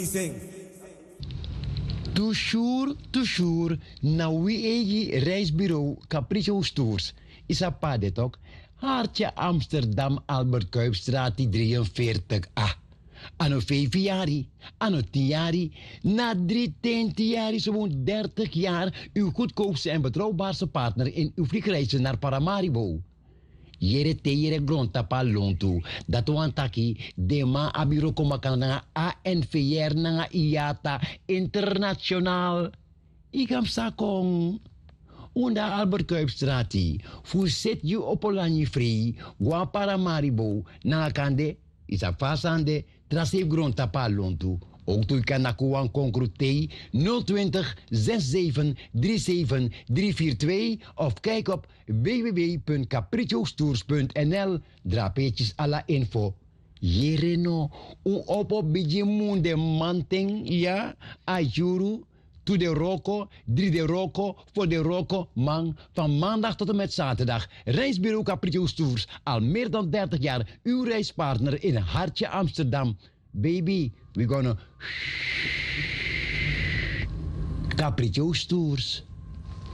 Toujours, na wie egi reisbureau Capriccio Tours. Is a padet ook. Hartje Amsterdam, Albert Kuipstraat, 43A. Anno 5 jaar, anno 10 jaar, na 10 jaar, zo'n 30 jaar, uw goedkoopste en betrouwbaarste partner in uw vliegreizen naar Paramaribo. Jere te jere grondtapa lontu. Dat wantaki de ma abiro komakana ANVR nanga IATA internationaal. Ikam sakong. Unda Albert Kuipstrati. Fu set you op Olanje Free. Gwa Paramaribo. Nanga kande. Isa fasande. Trasef grondtapa lontu. Ook toe kan nakuan concrete 020 67 37 342 of kijk op www.capricciostours.nl. Drapeetjes à la info. Jereno, op bidje moende manting, ja, ajuru, to de roko, 3 de roko, voor de roko, man, van maandag tot en met zaterdag. Reisbureau Capriccio Tours, al meer dan 30 jaar, uw reispartner in Hartje Amsterdam. Baby, we're gonna Capriccio Tours.